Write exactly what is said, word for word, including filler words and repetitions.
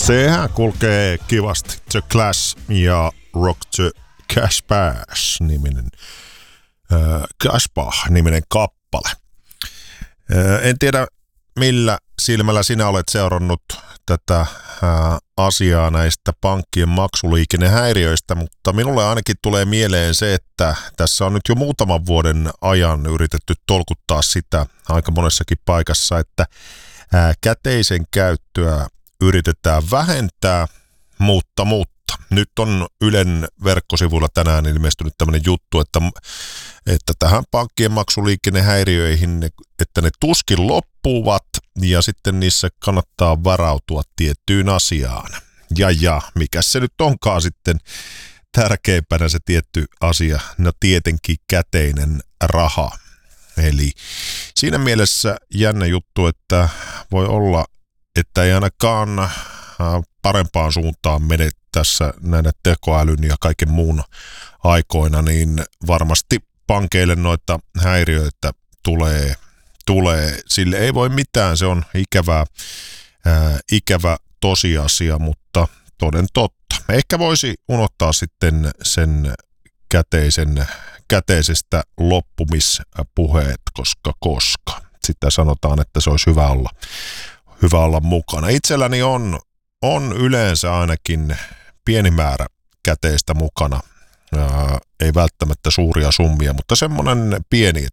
Sehän kulkee kivasti. The Clash ja Rock the Cash Bash niminen, äh, Cashbah-niminen kappale. Äh, en tiedä, millä silmällä sinä olet seurannut tätä äh, asiaa näistä pankkien maksuliikennehäiriöistä, mutta minulle ainakin tulee mieleen se, että tässä on nyt jo muutaman vuoden ajan yritetty tolkuttaa sitä aika monessakin paikassa, että äh, käteisen käyttöä yritetään vähentää, mutta, mutta. Nyt on Ylen verkkosivuilla tänään ilmestynyt tämmöinen juttu, että, että tähän pankkien maksuliikennehäiriöihin, että ne tuskin loppuvat ja sitten niissä kannattaa varautua tiettyyn asiaan. Ja ja, mikä se nyt onkaan sitten tärkeimpänä se tietty asia? No tietenkin käteinen raha. Eli siinä mielessä jännä juttu, että voi olla, että ei ainakaan parempaan suuntaan mene tässä näiden tekoälyn ja kaiken muun aikoina, niin varmasti pankeille noita häiriöitä tulee, tulee. Sille ei voi mitään, se on ikävä, ää, ikävä tosiasia, mutta toden totta. Ehkä voisi unohtaa sitten sen käteisen, käteisestä loppumispuheet, koska koska. Sitten sanotaan, että se olisi hyvä olla, hyvä olla mukana. Itselläni on, on yleensä ainakin pieni määrä käteistä mukana. Ää, ei välttämättä suuria summia, mutta semmoinen pieni,